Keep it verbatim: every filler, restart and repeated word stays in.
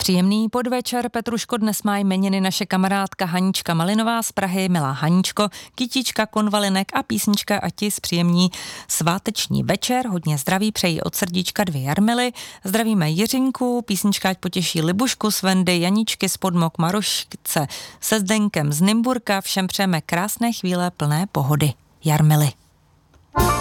Příjemný podvečer, Petruško, dnes má jmeniny naše kamarádka Hanička Malinová z Prahy. Milá Haničko, kytička, konvalinek a písnička a ti zpříjemní sváteční večer. Hodně zdraví přejí od srdíčka dvě Jarmily. Zdravíme Jiřinku, písnička ať potěší Libušku z Vendy, Janičky z Podmok, Marušce se Zdenkem z Nymburka. Všem přejeme krásné chvíle plné pohody. Jarmily.